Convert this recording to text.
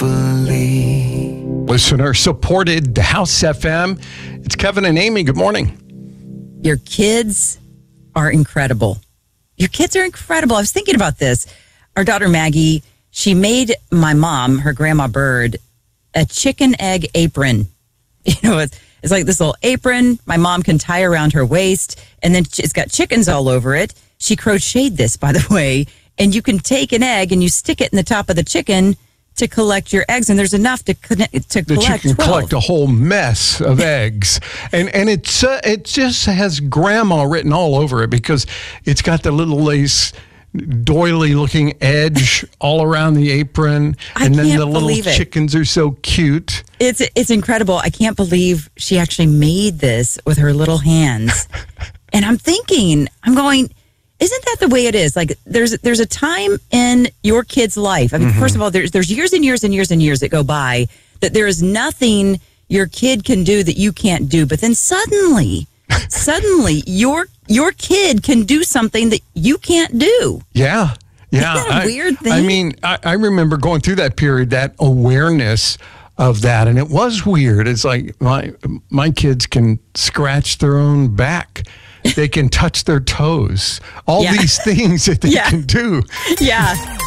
carefully. Listener supported House FM. It's Kevin and Amy. Good morning. Your kids are incredible. Your kids are incredible. I was thinking about this. Our daughter Maggie, she made my mom, her grandma Bird, a chicken egg apron. You know, it's like this little apron my mom can tie around her waist, and then it's got chickens all over it. She crocheted this, by the way, and you can take an egg and you stick it in the top of the chicken to collect your eggs, and there's enough to collect the chicken 12. Collect a whole mess of eggs, and it just has grandma written all over it because it's got the little lace doily looking edge all around the apron, and then the little chickens are so cute. It's incredible. I can't believe she actually made this with her little hands. And I'm going, isn't that the way it is? Like there's a time in your kid's life. I mean, first of all, there's years and years and years and years that go by that there is nothing your kid can do that you can't do. But then suddenly your kid can do something that you can't do. Yeah. Isn't that a weird thing? I mean, I remember going through that period, that awareness of that, and it was weird. It's like my kids can scratch their own back. They can touch their toes. All these things that they can do. Yeah.